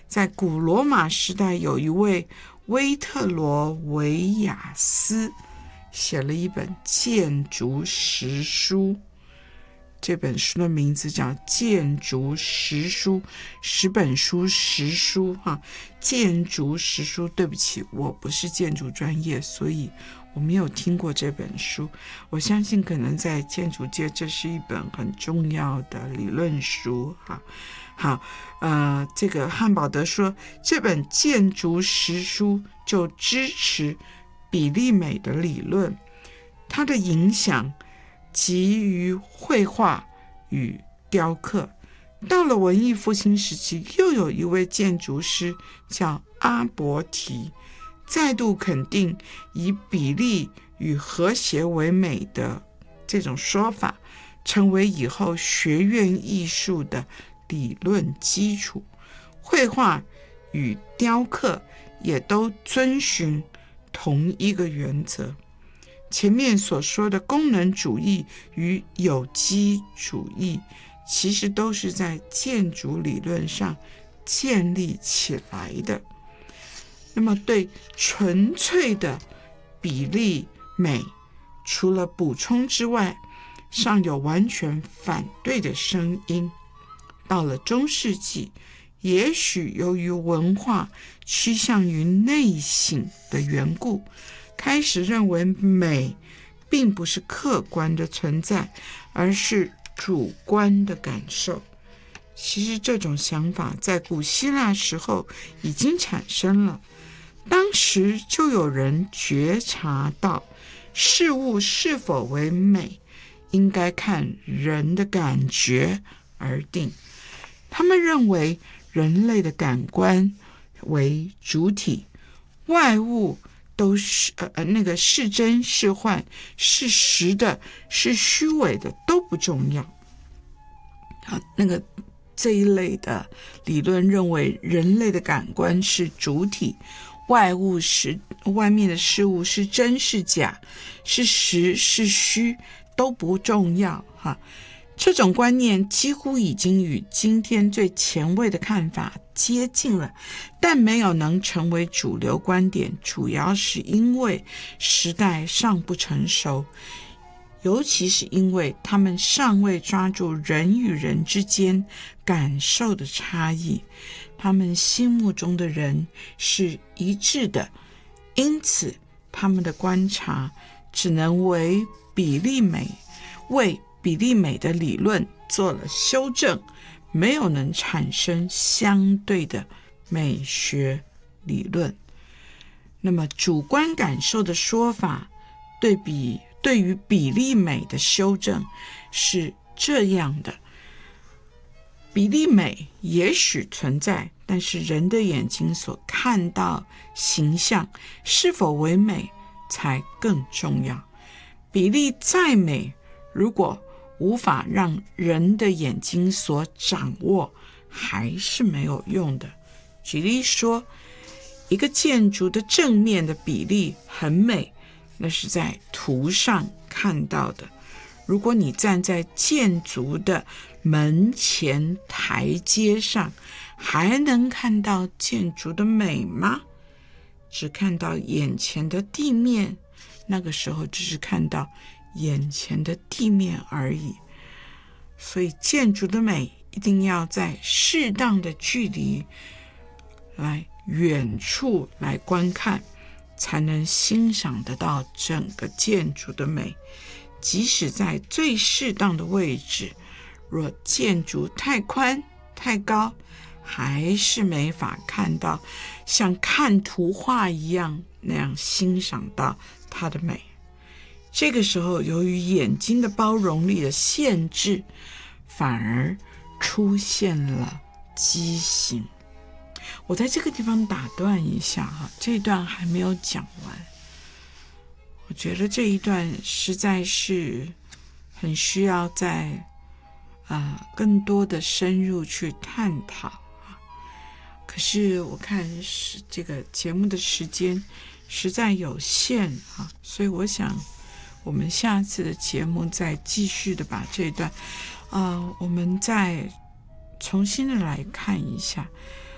在古罗马时代，有一位威特罗维亚斯写了一本建筑实书，这本书的名字叫建筑实书，10本书实书建筑实书。对不起，我不是建筑专业，所以我没有听过这本书。我相信可能在建筑界这是一本很重要的理论书好，这个汉堡德说，这本建筑实书就支持比例美的理论，它的影响基于绘画与雕刻。到了文艺复兴时期，又有一位建筑师叫阿伯提，再度肯定以比例与和谐为美的这种说法，成为以后学院艺术的理论基础。绘画与雕刻也都遵循同一个原则。前面所说的功能主义与有机主义，其实都是在建筑理论上建立起来的。那么对纯粹的比例美，除了补充之外，尚有完全反对的声音。到了中世纪，也许由于文化趋向于内省的缘故，开始认为美并不是客观的存在，而是主观的感受。其实这种想法在古希腊时候已经产生了，当时就有人觉察到事物是否为美，应该看人的感觉而定。他们认为人类的感官为主体，外物都是是真是幻，是实的是虚伪的都不重要。这一类的理论认为人类的感官是主体，外面的事物是真是假，是实是虚都不重要这种观念几乎已经与今天最前卫的看法接近了，但没有能成为主流观点，主要是因为时代尚不成熟，尤其是因为他们尚未抓住人与人之间感受的差异，他们心目中的人是一致的，因此他们的观察只能为比例美的理论做了修正，没有能产生相对的美学理论。那么主观感受的说法对于比例美的修正是这样的：比例美也许存在，但是人的眼睛所看到形象是否为美才更重要。比例再美，如果无法让人的眼睛所掌握，还是没有用的。举例说，一个建筑的正面的比例很美，那是在图上看到的。如果你站在建筑的门前台阶上，还能看到建筑的美吗？只看到眼前的地面，那个时候只是看到眼前的地面而已。所以建筑的美一定要在适当的距离来远处来观看，才能欣赏得到整个建筑的美。即使在最适当的位置，若建筑太宽太高，还是没法看到像看图画一样那样欣赏到它的美。这个时候，由于眼睛的包容力的限制，反而出现了畸形。我在这个地方打断一下这一段还没有讲完。我觉得这一段实在是很需要在更多的深入去探讨可是我看是这个节目的时间实在有限所以我想我们下次的节目再继续的把这一段我们再重新的来看一下